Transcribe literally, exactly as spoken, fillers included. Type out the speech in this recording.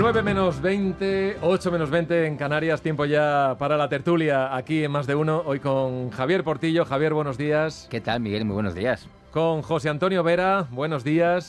nueve menos veinte, ocho menos veinte en Canarias, tiempo ya para la tertulia aquí en Más de Uno, hoy con Javier Portillo. Javier, buenos días. ¿Qué tal, Miguel? Muy buenos días. Con José Antonio Vera, buenos días.